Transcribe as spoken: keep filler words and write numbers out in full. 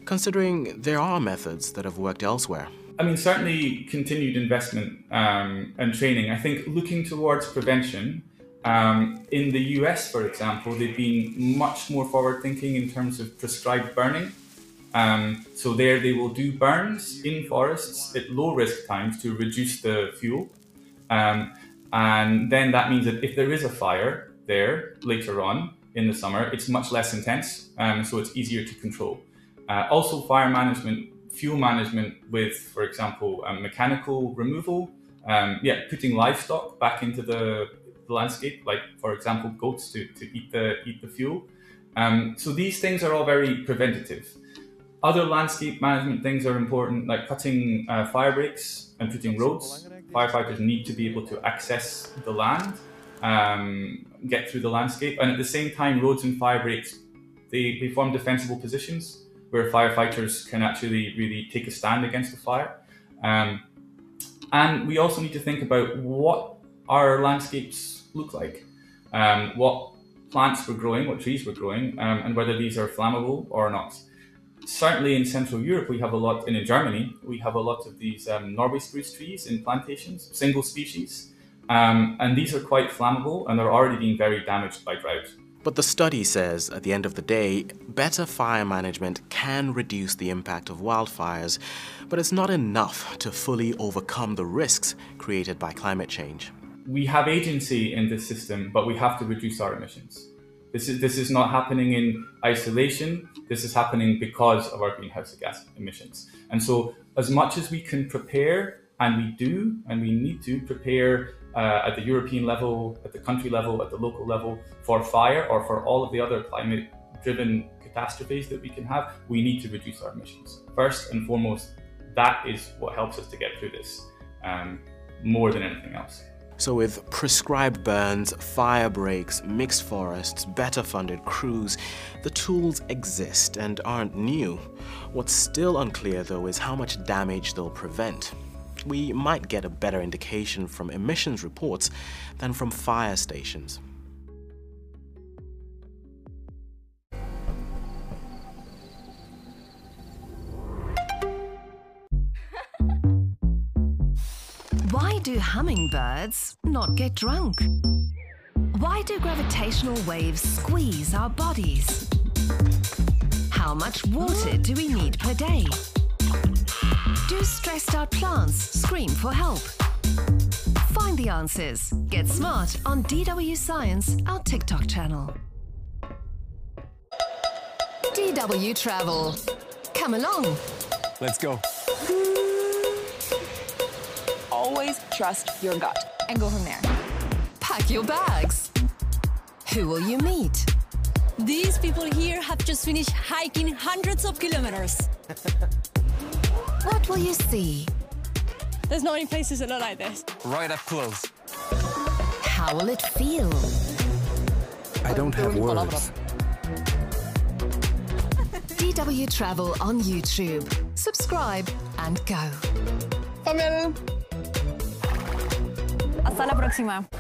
considering there are methods that have worked elsewhere? I mean, certainly continued investment um, and training. I think looking towards prevention, um, in the U S, for example, they've been much more forward-thinking in terms of prescribed burning. Um, so there they will do burns in forests at low-risk times to reduce the fuel. Um, and then that means that if there is a fire there later on in the summer, it's much less intense, um, so it's easier to control. Uh, also, fire management, fuel management with, for example, um, mechanical removal, um, yeah, putting livestock back into the, the landscape, like, for example, goats to, to eat the eat the fuel. Um, so these things are all very preventative. Other landscape management things are important, like cutting uh, fire breaks and putting roads. Firefighters need to be able to access the land, um, get through the landscape, and at the same time, roads and fire breaks, they, they form defensible positions where firefighters can actually really take a stand against the fire. Um, and we also need to think about what our landscapes look like, um, what plants we're growing, what trees we're growing, um, and whether these are flammable or not. Certainly in Central Europe, we have a lot, and in Germany, we have a lot of these um, Norway spruce trees in plantations, single species, um, and these are quite flammable and are already being very damaged by drought. But the study says, at the end of the day, better fire management can reduce the impact of wildfires, but it's not enough to fully overcome the risks created by climate change. We have agency in this system, but we have to reduce our emissions. This is, this is not happening in isolation. This is happening because of our greenhouse gas emissions. And so as much as we can prepare, and we do, and we need to prepare uh, at the European level, at the country level, at the local level, for fire or for all of the other climate-driven catastrophes that we can have, we need to reduce our emissions. First and foremost, that is what helps us to get through this, um, more than anything else. So with prescribed burns, fire breaks, mixed forests, better funded crews, the tools exist and aren't new. What's still unclear though is how much damage they'll prevent. We might get a better indication from emissions reports than from fire stations. Why do hummingbirds not get drunk? Why do gravitational waves squeeze our bodies? How much water do we need per day? Do stressed out plants scream for help? Find the answers. Get smart on D W Science, our TikTok channel. D W Travel. Come along. Let's go. Always trust your gut and go from there. Pack your bags. Who will you meet? These people here have just finished hiking hundreds of kilometers. What will you see? There's not many places that look like this. Right up close. How will it feel? I don't have words. D W Travel on YouTube. Subscribe and go. Hasta la próxima.